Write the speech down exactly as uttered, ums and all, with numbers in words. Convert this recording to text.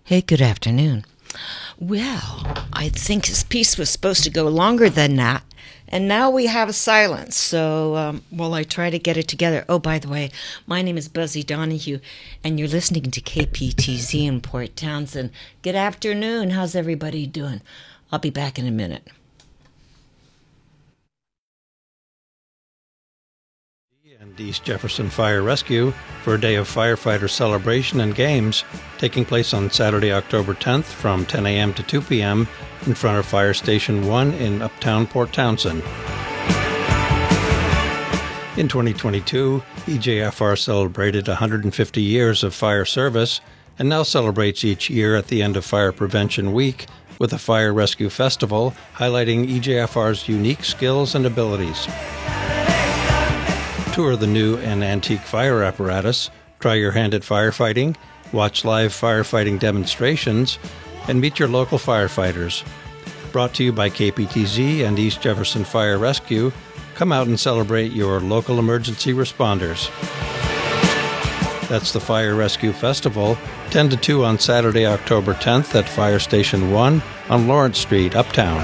Hey, good afternoon. Well, I think his piece was supposed to go longer than that, and now we have a silence. So um, while I try to get it together. Oh, by the way, my name is Buzzy Donahue, and you're listening to K P T Z in Port Townsend. Good afternoon. How's everybody doing? I'll be back in a minute. And East Jefferson Fire Rescue for a day of firefighter celebration and games taking place on Saturday, October tenth from ten a.m. to two p.m. in front of Fire Station one in Uptown Port Townsend. In twenty twenty-two, E J F R celebrated one hundred fifty years of fire service and now celebrates each year at the end of Fire Prevention Week with a Fire Rescue Festival highlighting E J F R's unique skills and abilities. Tour the new and antique fire apparatus, try your hand at firefighting, watch live firefighting demonstrations, and meet your local firefighters. Brought to you by K P T Z and East Jefferson Fire Rescue, come out and celebrate your local emergency responders. That's the Fire Rescue Festival, ten to two on Saturday, October tenth at Fire Station one on Lawrence Street, Uptown.